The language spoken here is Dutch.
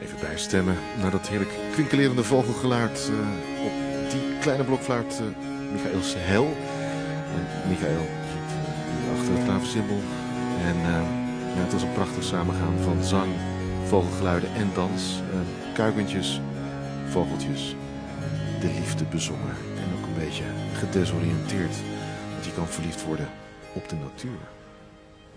Even bijstemmen naar dat heerlijk kwinkelerende vogelgeluid op die kleine blokfluit Michaëls Hel. En Michaël zit nu achter het klaversymbol. En ja, het was een prachtig samengaan van zang, vogelgeluiden en dans. Kuikentjes, vogeltjes, de liefde bezongen. En ook een beetje gedesoriënteerd, want je kan verliefd worden op de natuur.